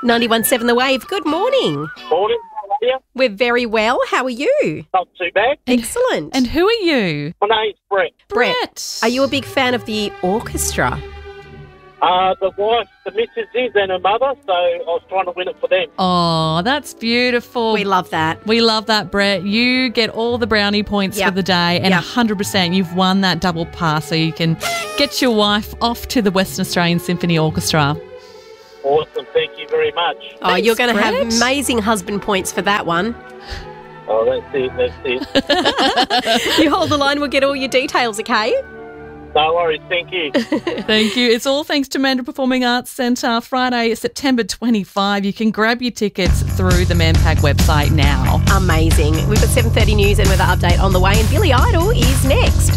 91.7 The Wave. Good morning. Morning, how are you? We're very well. How are you? Not too bad. Excellent. And who are you? My name's Brett. Brett, are you a big fan of the orchestra? The wife, the missus is, and her mother, so I was trying to win it for them. Oh, that's beautiful. We love that. We love that, Brett. You get all the brownie points Yep. for the day, and Yep. 100% you've won that double pass so you can get your wife off to the Western Australian Symphony Orchestra. Awesome, thank you very much. Oh, you're Thanks, going to have Brett. amazing husband points for that one. Oh, that's it. You hold the line, we'll get all your details, okay? No worries, thank you. Thank you. It's all thanks to Mandurah Performing Arts Centre, Friday, September 25. You can grab your tickets through the ManPAC website now. Amazing. We've got 7:30 news and weather update on the way, and Billy Idol is next.